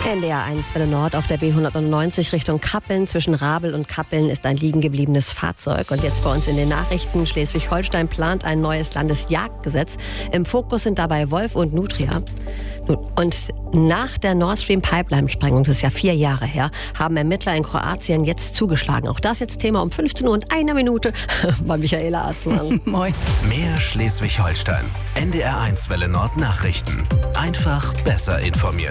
NDR 1 Welle Nord auf der B199 Richtung Kappeln. Zwischen Rabel und Kappeln ist ein liegen gebliebenes Fahrzeug. Und jetzt bei uns in den Nachrichten: Schleswig-Holstein plant ein neues Landesjagdgesetz. Im Fokus sind dabei Wolf und Nutria. Und nach der Nord Stream Pipeline-Sprengung, das ist ja 4 Jahre her, haben Ermittler in Kroatien jetzt zugeschlagen. Auch das jetzt Thema um 15 Uhr und 1 Minute bei Michaela Assmann. Moin. Mehr Schleswig-Holstein. NDR 1 Welle Nord Nachrichten. Einfach besser informiert.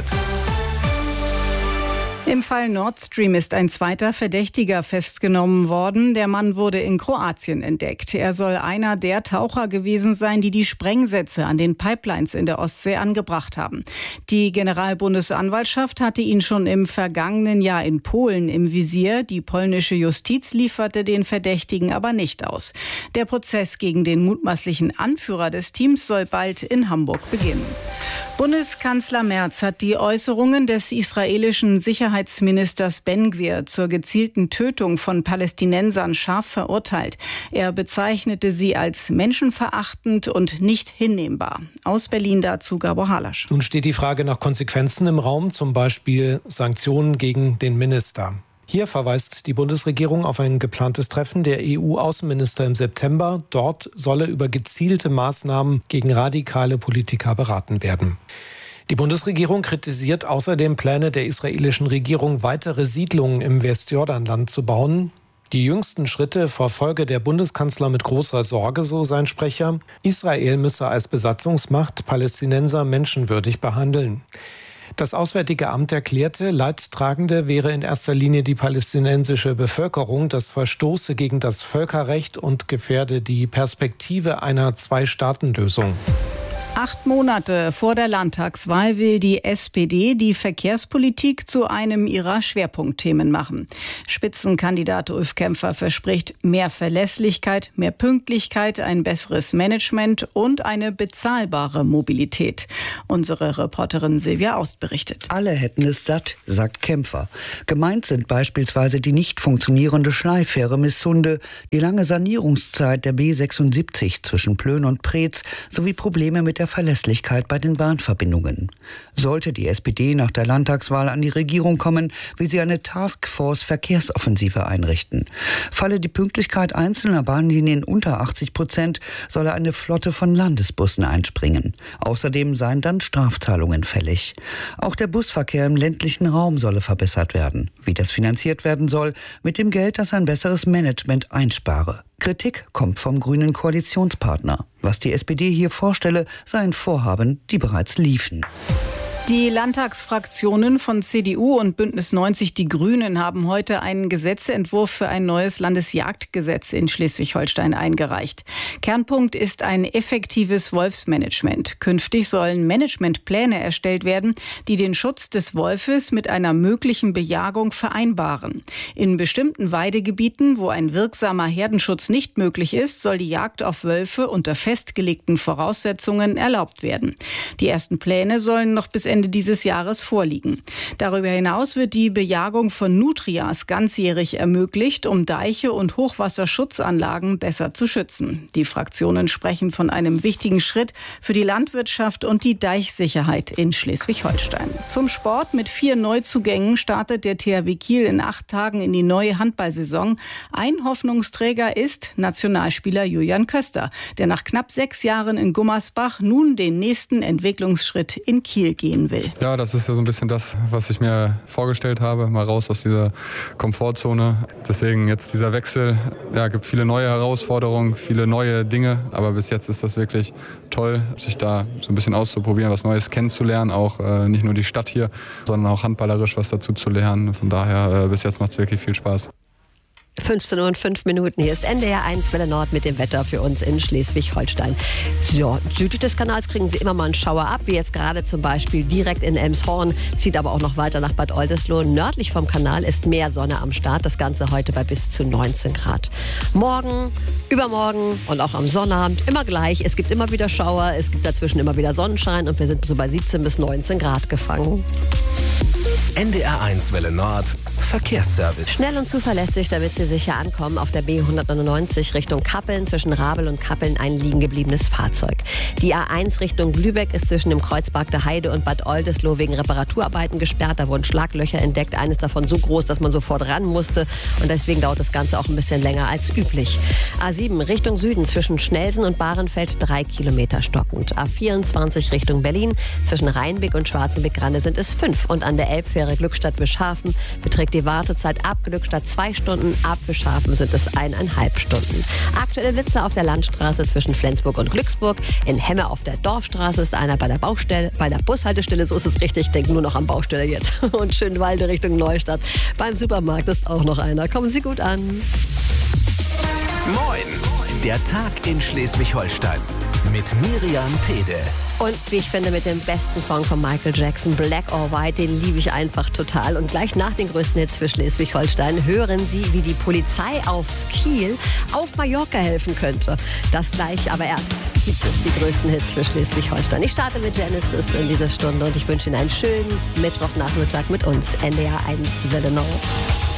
Im Fall Nord Stream ist ein zweiter Verdächtiger festgenommen worden. Der Mann wurde in Kroatien entdeckt. Er soll einer der Taucher gewesen sein, die die Sprengsätze an den Pipelines in der Ostsee angebracht haben. Die Generalbundesanwaltschaft hatte ihn schon im vergangenen Jahr in Polen im Visier. Die polnische Justiz lieferte den Verdächtigen aber nicht aus. Der Prozess gegen den mutmaßlichen Anführer des Teams soll bald in Hamburg beginnen. Bundeskanzler Merz hat die Äußerungen des israelischen Sicherheitsministers Ben-Gvir zur gezielten Tötung von Palästinensern scharf verurteilt. Er bezeichnete sie als menschenverachtend und nicht hinnehmbar. Aus Berlin dazu Gabor Halasch. Nun steht die Frage nach Konsequenzen im Raum, zum Beispiel Sanktionen gegen den Minister. Hier verweist die Bundesregierung auf ein geplantes Treffen der EU-Außenminister im September. Dort solle über gezielte Maßnahmen gegen radikale Politiker beraten werden. Die Bundesregierung kritisiert außerdem Pläne der israelischen Regierung, weitere Siedlungen im Westjordanland zu bauen. Die jüngsten Schritte verfolge der Bundeskanzler mit großer Sorge, so sein Sprecher. Israel müsse als Besatzungsmacht Palästinenser menschenwürdig behandeln. Das Auswärtige Amt erklärte, Leidtragende wäre in erster Linie die palästinensische Bevölkerung. Das verstoße gegen das Völkerrecht und gefährde die Perspektive einer Zwei-Staaten-Lösung. 8 Monate vor der Landtagswahl will die SPD die Verkehrspolitik zu einem ihrer Schwerpunktthemen machen. Spitzenkandidat Ulf Kämpfer verspricht mehr Verlässlichkeit, mehr Pünktlichkeit, ein besseres Management und eine bezahlbare Mobilität. Unsere Reporterin Silvia Aust berichtet. Alle hätten es satt, sagt Kämpfer. Gemeint sind beispielsweise die nicht funktionierende Schleifähre Missunde, die lange Sanierungszeit der B76 zwischen Plön und Preetz sowie Probleme mit der Verlässlichkeit bei den Bahnverbindungen. Sollte die SPD nach der Landtagswahl an die Regierung kommen, will sie eine Taskforce Verkehrsoffensive einrichten. Falle die Pünktlichkeit einzelner Bahnlinien unter 80%, solle eine Flotte von Landesbussen einspringen. Außerdem seien dann Strafzahlungen fällig. Auch der Busverkehr im ländlichen Raum solle verbessert werden. Wie das finanziert werden soll, mit dem Geld, das ein besseres Management einspare. Kritik kommt vom grünen Koalitionspartner. Was die SPD hier vorstelle, seien Vorhaben, die bereits liefen. Die Landtagsfraktionen von CDU und Bündnis 90 Die Grünen haben heute einen Gesetzentwurf für ein neues Landesjagdgesetz in Schleswig-Holstein eingereicht. Kernpunkt ist ein effektives Wolfsmanagement. Künftig sollen Managementpläne erstellt werden, die den Schutz des Wolfes mit einer möglichen Bejagung vereinbaren. In bestimmten Weidegebieten, wo ein wirksamer Herdenschutz nicht möglich ist, soll die Jagd auf Wölfe unter festgelegten Voraussetzungen erlaubt werden. Die ersten Pläne sollen noch bis Ende dieses Jahres vorliegen. Darüber hinaus wird die Bejagung von Nutrias ganzjährig ermöglicht, um Deiche und Hochwasserschutzanlagen besser zu schützen. Die Fraktionen sprechen von einem wichtigen Schritt für die Landwirtschaft und die Deichsicherheit in Schleswig-Holstein. Zum Sport: Mit 4 Neuzugängen startet der THW Kiel in 8 Tagen in die neue Handballsaison. Ein Hoffnungsträger ist Nationalspieler Julian Köster, der nach knapp 6 Jahren in Gummersbach nun den nächsten Entwicklungsschritt in Kiel gehen will. Ja, das ist ja so ein bisschen das, was ich mir vorgestellt habe, mal raus aus dieser Komfortzone. Deswegen jetzt dieser Wechsel, ja, gibt viele neue Herausforderungen, viele neue Dinge, aber bis jetzt ist das wirklich toll, sich da so ein bisschen auszuprobieren, was Neues kennenzulernen, auch nicht nur die Stadt hier, sondern auch handballerisch was dazu zu lernen. Von daher, bis jetzt macht es wirklich viel Spaß. 15 Uhr und 5 Minuten. Hier ist NDR 1 Welle Nord mit dem Wetter für uns in Schleswig-Holstein. So, südlich des Kanals kriegen Sie immer mal einen Schauer ab, wie jetzt gerade zum Beispiel direkt in Elmshorn, zieht aber auch noch weiter nach Bad Oldesloe. Nördlich vom Kanal ist mehr Sonne am Start, das Ganze heute bei bis zu 19 Grad. Morgen, übermorgen und auch am Sonnabend immer gleich. Es gibt immer wieder Schauer, es gibt dazwischen immer wieder Sonnenschein und wir sind so bei 17 bis 19 Grad gefangen. NDR1 Welle Nord Verkehrsservice. Schnell und zuverlässig, damit Sie sicher ankommen. Auf der B199 Richtung Kappeln, zwischen Rabel und Kappeln ein liegen gebliebenes Fahrzeug. Die A1 Richtung Lübeck ist zwischen dem Kreuzberg der Heide und Bad Oldesloe wegen Reparaturarbeiten gesperrt. Da wurden Schlaglöcher entdeckt, eines davon so groß, dass man sofort ran musste. Und deswegen dauert das Ganze auch ein bisschen länger als üblich. A7 Richtung Süden zwischen Schnelsen und Bahrenfeld 3 Kilometer stockend. A24 Richtung Berlin zwischen Rheinbeck und Schwarzenbeck-Grande sind es 5. Und an der Elbfähre Glückstadt-Wischhafen beträgt die Wartezeit ab Glückstadt 2 Stunden, ab Wischhafen sind es 1,5 Stunden. Aktuelle Blitze auf der Landstraße zwischen Flensburg und Glücksburg. In Hemme auf der Dorfstraße ist einer bei der Bushaltestelle, so ist es richtig, denk nur noch an Baustelle jetzt. Und Schönwalde Richtung Neustadt. Beim Supermarkt ist auch noch einer. Kommen Sie gut an. Moin! Der Tag in Schleswig-Holstein mit Miriam Pede. Und wie ich finde, mit dem besten Song von Michael Jackson, Black or White, den liebe ich einfach total. Und gleich nach den größten Hits für Schleswig-Holstein hören Sie, wie die Polizei aufs Kiel auf Mallorca helfen könnte. Das gleich, aber erst gibt es die größten Hits für Schleswig-Holstein. Ich starte mit Genesis in dieser Stunde und ich wünsche Ihnen einen schönen Mittwochnachmittag mit uns, NDR1 Welle Nord.